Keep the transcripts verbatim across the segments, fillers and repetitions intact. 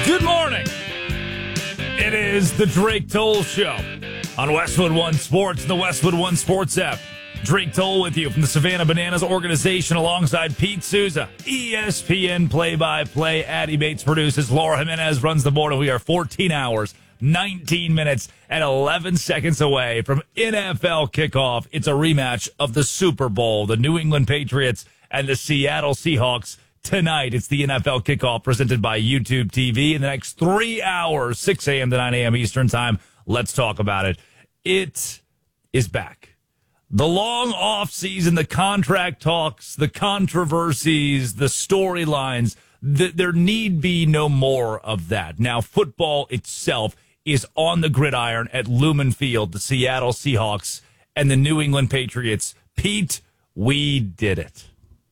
Good morning. It is the Drake Toll Show on Westwood One Sports and the Westwood One Sports app. Drake Toll with you from the Savannah Bananas organization alongside Pete Souza, E S P N play-by-play. Addie Bates produces. Laura Jimenez runs the board, and we are fourteen hours, nineteen minutes, and eleven seconds away from N F L kickoff. It's a rematch of the Super Bowl, the New England Patriots and the Seattle Seahawks. Tonight, it's the N F L kickoff presented by YouTube T V. In the next three hours, six a.m. to nine a.m. Eastern time, let's talk about it. It is back. The long off season, the contract talks, the controversies, the storylines, th- there need be no more of that. Now, football itself is on the gridiron at Lumen Field, the Seattle Seahawks and the New England Patriots. Pete, we did it.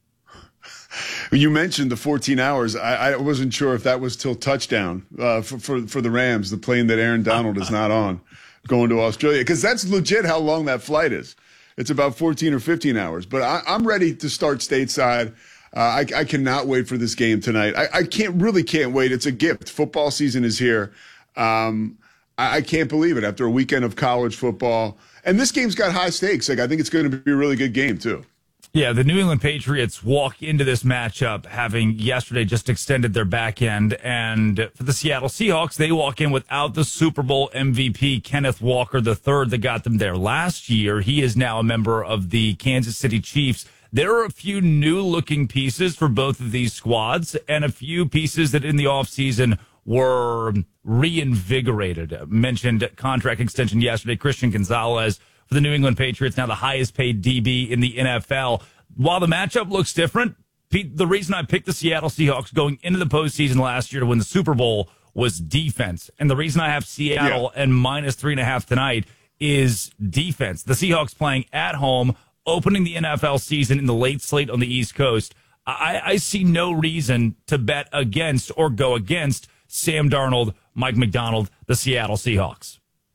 You mentioned the fourteen hours. I, I wasn't sure if that was till touchdown uh, for, for for the Rams, the plane that Aaron Donald is not on, going to Australia. Because that's legit how long that flight is. It's about fourteen or fifteen hours. But I, I'm ready to start stateside. Uh, I, I cannot wait for this game tonight. I, I can't really can't wait. It's a gift. Football season is here. Um, I, I can't believe it after a weekend of college football. And this game's got high stakes. Like I think it's going to be a really good game too. Yeah, the New England Patriots walk into this matchup having yesterday just extended their back end. And for the Seattle Seahawks, they walk in without the Super Bowl M V P, Kenneth Walker the third, that got them there last year. He is now a member of the Kansas City Chiefs. There are a few new-looking pieces for both of these squads and a few pieces that in the offseason were reinvigorated. I mentioned contract extension yesterday. Christian Gonzalez for the New England Patriots, now the highest paid D B in the N F L. While the matchup looks different, Pete, the reason I picked the Seattle Seahawks going into the postseason last year to win the Super Bowl was defense. And the reason I have Seattle yeah. and minus three and a half tonight is defense. The Seahawks playing at home, opening the N F L season in the late slate on the East Coast. I, I see no reason to bet against or go against Sam Darnold, Mike McDonald, the Seattle Seahawks.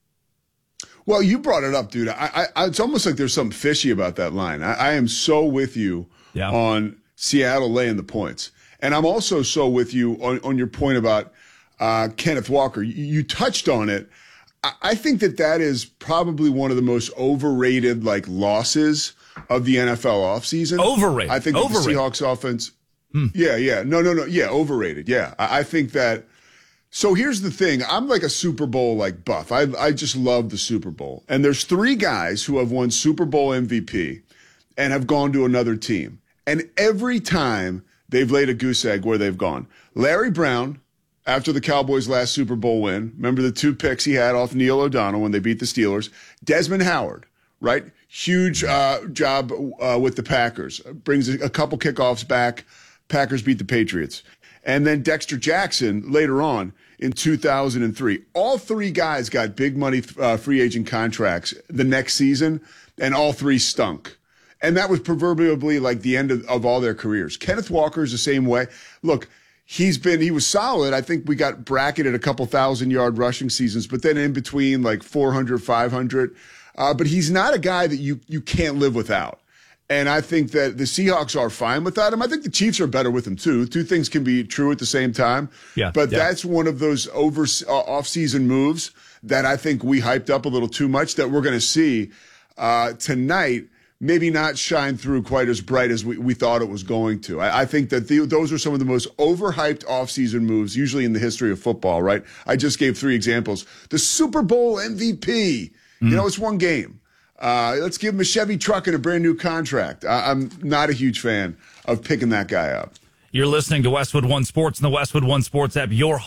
Well, you brought it up, dude. I, I, it's almost like there's something fishy about that line. I, I am so with you yeah. on Seattle laying the points. And I'm also so with you on, on your point about uh, Kenneth Walker. You, you touched on it. I, I think that that is probably one of the most overrated like losses of the N F L offseason. Overrated. I think overrated. the Seahawks offense. Hmm. Yeah, yeah. No, no, no. Yeah, overrated. Yeah. I, I think that. So here's the thing. I'm like a Super Bowl like buff. I I just love the Super Bowl. And there's three guys who have won Super Bowl M V P and have gone to another team. And every time they've laid a goose egg where they've gone. Larry Brown, after the Cowboys' last Super Bowl win, remember the two picks he had off Neil O'Donnell when they beat the Steelers? Desmond Howard, right? Huge uh, job uh, with the Packers. Brings a, a couple kickoffs back. Packers beat the Patriots. And then Dexter Jackson later on in two thousand three. All three guys got big money uh, free agent contracts the next season, and all three stunk. And that was proverbially like the end of, of all their careers. Kenneth Walker is the same way. Look, he's been, he was solid. I think we got bracketed a couple thousand yard rushing seasons, but then in between like four hundred, five hundred. Uh, but he's not a guy that you, you can't live without. And I think that the Seahawks are fine without him. I think the Chiefs are better with him, too. Two things can be true at the same time. Yeah, but yeah. that's one of those over uh, off-season moves that I think we hyped up a little too much that we're going to see uh, tonight maybe not shine through quite as bright as we, we thought it was going to. I, I think that the, those are some of the most overhyped off-season moves, usually in the history of football, right? I just gave three examples. The Super Bowl M V P, mm. you know, it's one game. Uh, let's give him a Chevy truck and a brand new contract. I, I'm not a huge fan of picking that guy up. You're listening to Westwood One Sports and the Westwood One Sports app. Your